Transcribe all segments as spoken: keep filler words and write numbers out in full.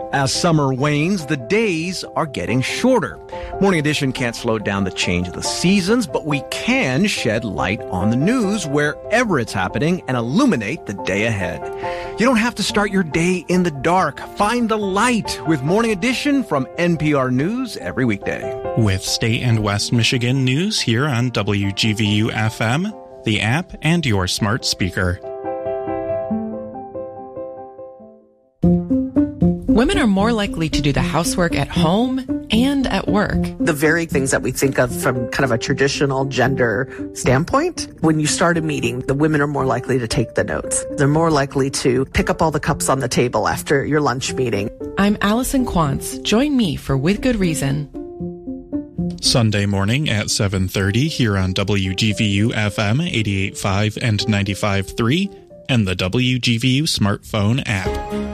As summer wanes, the days are getting shorter. Morning Edition can't slow down the change of the seasons, but we can shed light on the news wherever it's happening and illuminate the day ahead. You don't have to start your day in the dark. Find the light with Morning Edition from N P R News every weekday. With State and West Michigan news here on W G V U F M, the app, and your smart speaker. Women are more likely to do the housework at home and at work. The very things that we think of from kind of a traditional gender standpoint, when you start a meeting, the women are more likely to take the notes. They're more likely to pick up all the cups on the table after your lunch meeting. I'm Allison Quantz. Join me for With Good Reason. Sunday morning at seven thirty here on W G V U F M eighty-eight point five and ninety-five point three and the W G V U smartphone app.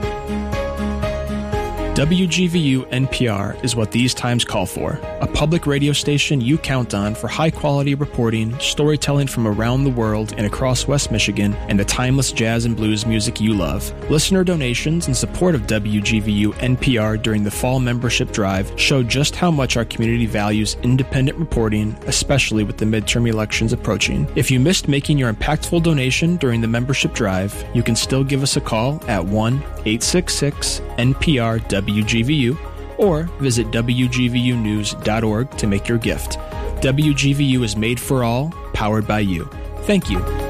W G V U N P R is what these times call for, a public radio station you count on for high-quality reporting, storytelling from around the world and across West Michigan, and the timeless jazz and blues music you love. Listener donations in support of W G V U N P R during the fall membership drive show just how much our community values independent reporting, especially with the midterm elections approaching. If you missed making your impactful donation during the membership drive, you can still give us a call at one eight six six N P R W G V U or visit W G V U news dot org to make your gift. W G V U is made for all, powered by you. Thank you.